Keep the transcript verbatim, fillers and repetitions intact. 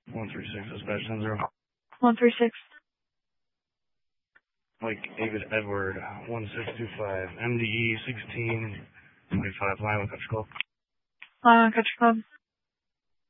one three six, dispatch ten zero. one three six. Mike David Edward, one six two five, M D E sixteen twenty-five, Lima Country Club. Lima Country Club.